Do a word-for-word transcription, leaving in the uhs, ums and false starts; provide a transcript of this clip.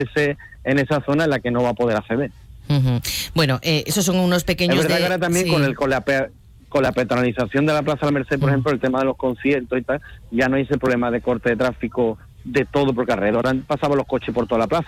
en esa zona en la que no va a poder acceder. Uh-huh. Bueno, eh, esos son unos pequeños... Es verdad de... que ahora también sí. con, el, con, la, con la peatonalización de la Plaza de la Merced, por uh-huh. ejemplo, el tema de los conciertos y tal, ya no hay ese problema de corte de tráfico de todo, porque alrededor han pasado los coches por toda la plaza.